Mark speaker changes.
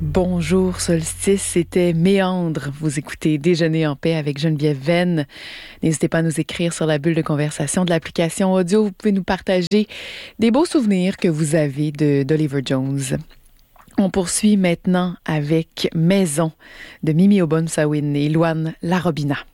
Speaker 1: Bonjour Solstice, c'était Méandre. Vous écoutez Déjeuner en paix avec Geneviève Venn. N'hésitez pas à nous écrire sur la bulle de conversation de l'application audio. Vous pouvez nous partager des beaux souvenirs que vous avez d'Oliver Jones. On poursuit maintenant avec Maison de Mimi Obonsawin et Louane Larobina.